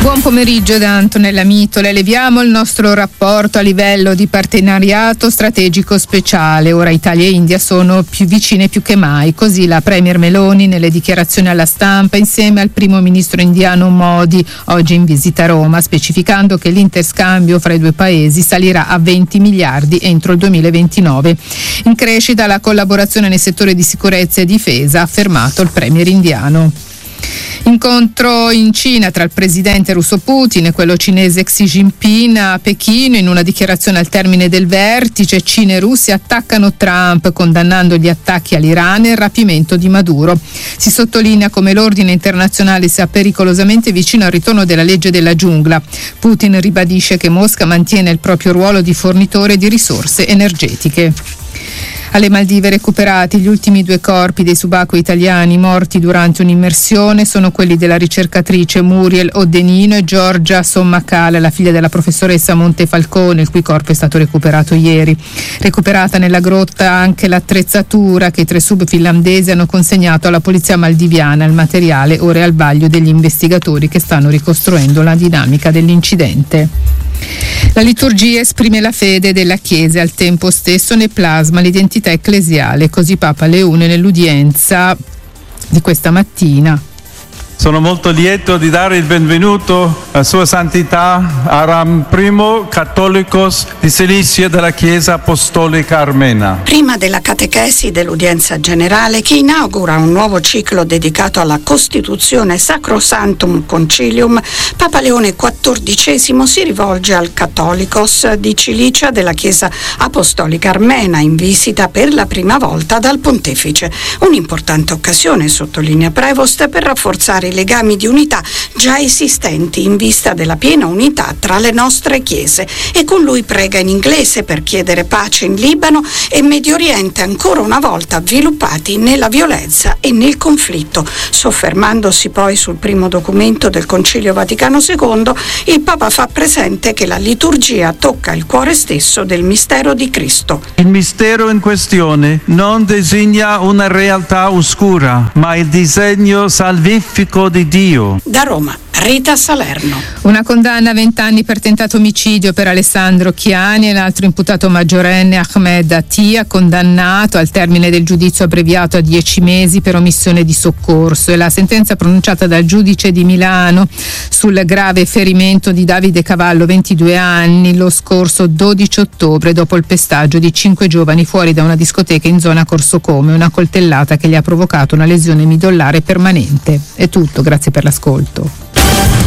Buon pomeriggio da Antonella Mitola. Eleviamo il nostro rapporto a livello di partenariato strategico speciale. Ora Italia e India sono più vicine più che mai. Così la Premier Meloni nelle dichiarazioni alla stampa insieme al primo ministro indiano Modi, oggi in visita a Roma, specificando che l'interscambio fra i due paesi salirà a 20 miliardi entro il 2029. In crescita la collaborazione nei settori di sicurezza e difesa, ha affermato il Premier indiano. Incontro in Cina tra il presidente russo Putin e quello cinese Xi Jinping a Pechino. In una dichiarazione al termine del vertice, Cina e Russia attaccano Trump, condannando gli attacchi all'Iran e il rapimento di Maduro. Si sottolinea come l'ordine internazionale sia pericolosamente vicino al ritorno della legge della giungla. Putin ribadisce che Mosca mantiene il proprio ruolo di fornitore di risorse energetiche. Alle Maldive recuperati gli ultimi 2 corpi dei subacquei italiani morti durante un'immersione. Sono quelli della ricercatrice Muriel Odenino e Giorgia Sommakala, la figlia della professoressa Montefalcone, il cui corpo è stato recuperato ieri. Recuperata nella grotta anche l'attrezzatura che i 3 sub finlandesi hanno consegnato alla polizia maldiviana. Il materiale ora è al vaglio degli investigatori che stanno ricostruendo la dinamica dell'incidente. La liturgia esprime la fede della Chiesa e al tempo stesso ne plasma l'identità ecclesiale, così Papa Leone nell'udienza di questa mattina. Sono molto lieto di dare il benvenuto a Sua Santità Aram I, Cattolicos di Cilicia della Chiesa Apostolica Armena. Prima della catechesi dell'udienza generale, che inaugura un nuovo ciclo dedicato alla Costituzione Sacrosanctum Concilium, Papa Leone XIV si rivolge al Cattolicos di Cilicia della Chiesa Apostolica Armena, in visita per la prima volta dal Pontefice. Un'importante occasione, sottolinea Prevost, per rafforzare i legami di unità già esistenti in vista della piena unità tra le nostre chiese, e con lui prega in inglese per chiedere pace in Libano e Medio Oriente, ancora una volta avviluppati nella violenza e nel conflitto. Soffermandosi poi sul primo documento del Concilio Vaticano II, il Papa fa presente che la liturgia tocca il cuore stesso del mistero di Cristo. Il mistero in questione non designa una realtà oscura, ma il disegno salvifico di Dio. Da Roma, Rita Salerno. Una condanna a 20 anni per tentato omicidio per Alessandro Chiani e l'altro imputato maggiorenne Ahmed Attia, condannato al termine del giudizio abbreviato a 10 mesi per omissione di soccorso. E la sentenza pronunciata dal giudice di Milano sul grave ferimento di Davide Cavallo, 22 anni, lo scorso 12 ottobre dopo il pestaggio di 5 giovani fuori da una discoteca in zona Corso Come, una coltellata che gli ha provocato una lesione midollare permanente. È tutto, grazie per l'ascolto.